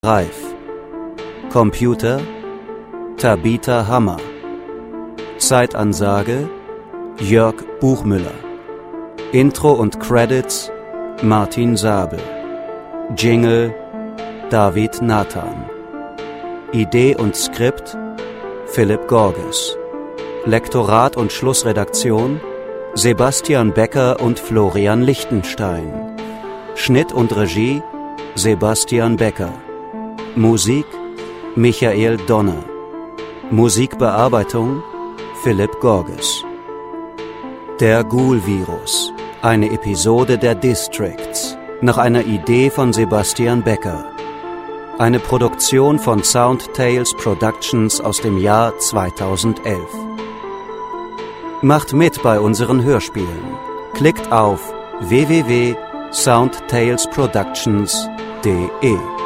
Reif. Computer Tabitha Hammer. Zeitansage Jörg Buchmüller. Intro und Credits Martin Sabel. Jingle David Nathan. Idee und Skript Philipp Gorges. Lektorat und Schlussredaktion Sebastian Becker und Florian Lichtenstein. Schnitt und Regie Sebastian Becker. Musik Michael Donner. Musikbearbeitung Philipp Gorges. Der Ghoul-Virus. Eine Episode der Districts. Nach einer Idee von Sebastian Becker. Eine Produktion von Sound Tales Productions aus dem Jahr 2011. Macht mit bei unseren Hörspielen. Klickt auf www.soundtalesproductions.de